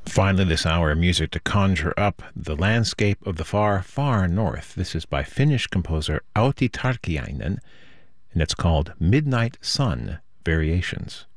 Finally, this hour, music to conjure up the landscape of the far, far north. This is by Finnish composer Auti Tarkiainen, and it's called Midnight Sun Variations.